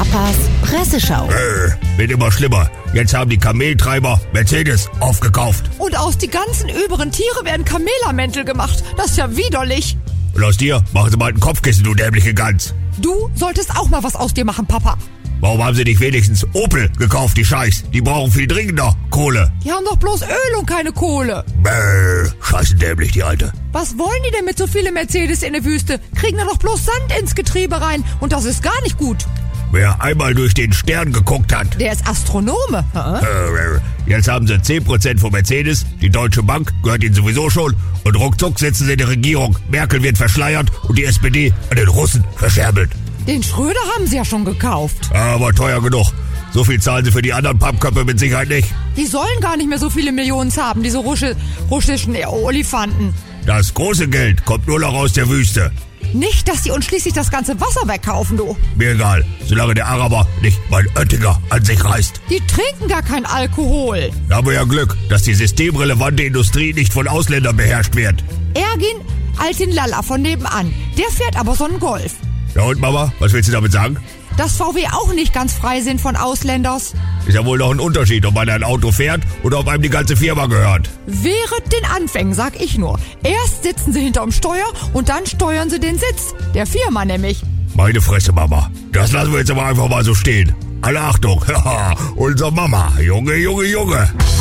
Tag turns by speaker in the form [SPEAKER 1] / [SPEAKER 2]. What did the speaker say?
[SPEAKER 1] Papas Presseschau.
[SPEAKER 2] Wird immer schlimmer. Jetzt haben die Kameltreiber Mercedes aufgekauft.
[SPEAKER 3] Und aus die ganzen übrigen Tiere werden Kamelermäntel gemacht. Das ist ja widerlich.
[SPEAKER 2] Und aus dir machen sie mal ein Kopfkissen, du dämliche Gans.
[SPEAKER 3] Du solltest auch mal was aus dir machen, Papa.
[SPEAKER 2] Warum haben sie nicht wenigstens Opel gekauft, die Scheiß? Die brauchen viel dringender Kohle.
[SPEAKER 3] Die haben doch bloß Öl und keine Kohle.
[SPEAKER 2] Scheiße dämlich, die Alte.
[SPEAKER 3] Was wollen die denn mit so vielen Mercedes in der Wüste? Kriegen da doch bloß Sand ins Getriebe rein. Und das ist gar nicht gut.
[SPEAKER 2] Wer einmal durch den Stern geguckt hat.
[SPEAKER 3] Der ist Astronome.
[SPEAKER 2] Jetzt haben sie 10% von Mercedes, die Deutsche Bank gehört ihnen sowieso schon und ruckzuck sitzen sie in der Regierung. Merkel wird verschleiert und die SPD an den Russen verscherbelt.
[SPEAKER 3] Den Schröder haben sie ja schon gekauft.
[SPEAKER 2] Aber teuer genug. So viel zahlen sie für die anderen Pappköpfe mit Sicherheit nicht.
[SPEAKER 3] Die sollen gar nicht mehr so viele Millionen haben, diese russischen Olifanten.
[SPEAKER 2] Das große Geld kommt nur noch aus der Wüste.
[SPEAKER 3] Nicht, dass sie uns schließlich das ganze Wasser wegkaufen, du.
[SPEAKER 2] Mir egal, solange der Araber nicht mein Oettinger an sich reißt.
[SPEAKER 3] Die trinken gar kein Alkohol.
[SPEAKER 2] Da haben wir ja Glück, dass die systemrelevante Industrie nicht von Ausländern beherrscht wird.
[SPEAKER 3] Ergin Altin Lalla von nebenan, der fährt aber so einen Golf.
[SPEAKER 2] Ja und Mama, was willst du damit sagen?
[SPEAKER 3] Dass VW auch nicht ganz frei sind von Ausländers.
[SPEAKER 2] Ist ja wohl noch ein Unterschied, ob man ein Auto fährt oder ob einem die ganze Firma gehört.
[SPEAKER 3] Während den Anfängen, sag ich nur. Erst sitzen sie hinterm Steuer und dann steuern sie den Sitz. Der Firma nämlich.
[SPEAKER 2] Meine Fresse, Mama. Das lassen wir jetzt aber einfach mal so stehen. Alle Achtung. Unser Mama. Junge, Junge, Junge.